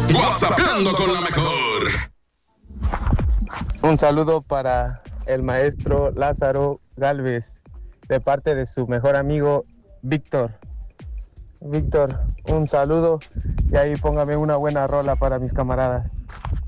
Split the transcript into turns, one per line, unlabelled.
WhatsAppando con la mejor.
Un saludo para el maestro Lázaro Galvez, de parte de su mejor amigo Víctor. Víctor, un saludo y ahí póngame una buena rola para mis camaradas.